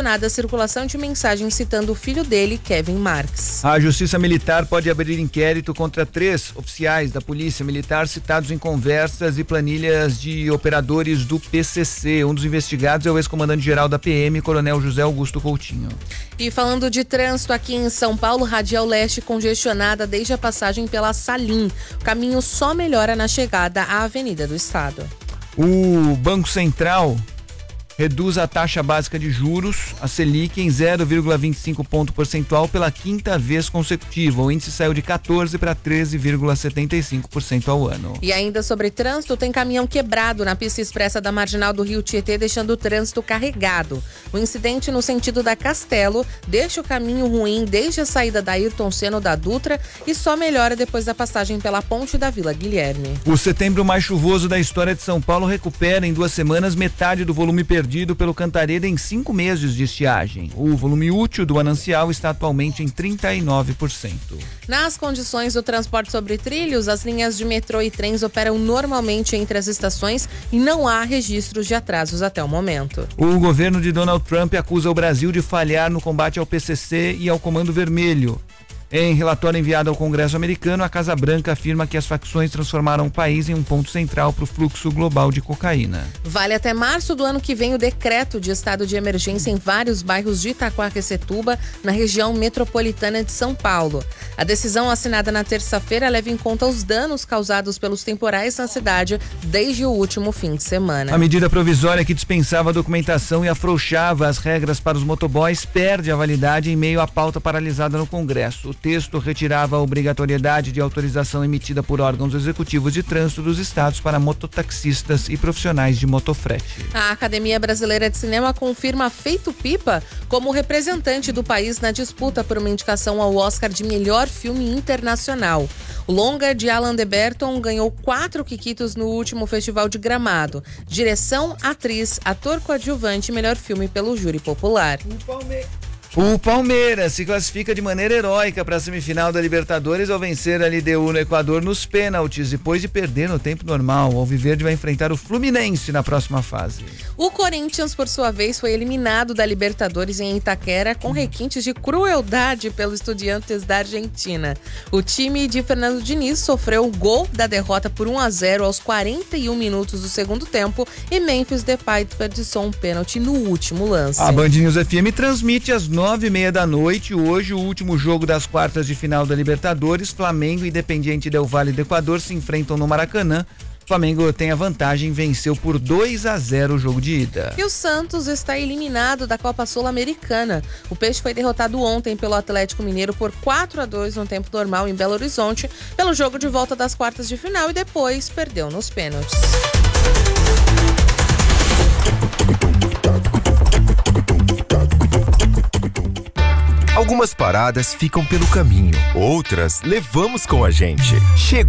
questionada a circulação de mensagens citando o filho dele, Kevin Marks. A Justiça Militar pode abrir inquérito contra 3 oficiais da Polícia Militar citados em conversas e planilhas de operadores do PCC. Um dos investigados é o ex-comandante-geral da PM, Coronel José Augusto Coutinho. E falando de trânsito aqui em São Paulo, Radial Leste congestionada desde a passagem pela Salim. O caminho só melhora na chegada à Avenida do Estado. O Banco Central reduz a taxa básica de juros, a Selic, em 0,25 ponto percentual pela 5ª vez consecutiva. O índice saiu de 14% para 13,75% ao ano. E ainda sobre trânsito, tem caminhão quebrado na pista expressa da Marginal do Rio Tietê, deixando o trânsito carregado. O incidente no sentido da Castelo deixa o caminho ruim desde a saída da Ayrton Senna da Dutra e só melhora depois da passagem pela ponte da Vila Guilherme. O setembro mais chuvoso da história de São Paulo recupera em 2 semanas metade do volume perdido pelo Cantareira em 5 meses de estiagem. O volume útil do Anancial está atualmente em 39%. Nas condições do transporte sobre trilhos, as linhas de metrô e trens operam normalmente entre as estações e não há registros de atrasos até o momento. O governo de Donald Trump acusa o Brasil de falhar no combate ao PCC e ao Comando Vermelho. Em relatório enviado ao Congresso americano, a Casa Branca afirma que as facções transformaram o país em um ponto central para o fluxo global de cocaína. Vale até março do ano que vem o decreto de estado de emergência em vários bairros de Itaquaquecetuba, na região metropolitana de São Paulo. A decisão assinada na terça-feira leva em conta os danos causados pelos temporais na cidade desde o último fim de semana. A medida provisória que dispensava a documentação e afrouxava as regras para os motoboys perde a validade em meio à pauta paralisada no Congresso. O texto retirava a obrigatoriedade de autorização emitida por órgãos executivos de trânsito dos estados para mototaxistas e profissionais de motofrete. A Academia Brasileira de Cinema confirma Feito Pipa como representante do país na disputa por uma indicação ao Oscar de melhor filme internacional. O longa de Alan de Berton ganhou 4 quiquitos no último Festival de Gramado. Direção, atriz, ator coadjuvante e melhor filme pelo júri popular. O Palmeiras se classifica de maneira heróica para a semifinal da Libertadores ao vencer a LDU no Equador nos pênaltis, depois de perder no tempo normal. O Alviverde vai enfrentar o Fluminense na próxima fase. O Corinthians, por sua vez, foi eliminado da Libertadores em Itaquera com requintes de crueldade pelo Estudiantes da Argentina. O time de Fernando Diniz sofreu o gol da derrota por 1-0 aos 41 minutos do segundo tempo e Memphis Depay desperdiçou um pênalti no último lance. A Band News FM transmite às 9h30 da noite, hoje, o último jogo das quartas de final da Libertadores. Flamengo e Independiente Del Valle do Equador se enfrentam no Maracanã. O Flamengo tem a vantagem, venceu por 2-0 o jogo de ida. E o Santos está eliminado da Copa Sul-Americana. O Peixe foi derrotado ontem pelo Atlético Mineiro por 4-2 no tempo normal em Belo Horizonte, pelo jogo de volta das quartas de final, e depois perdeu nos pênaltis. Algumas paradas ficam pelo caminho, outras levamos com a gente. Chegou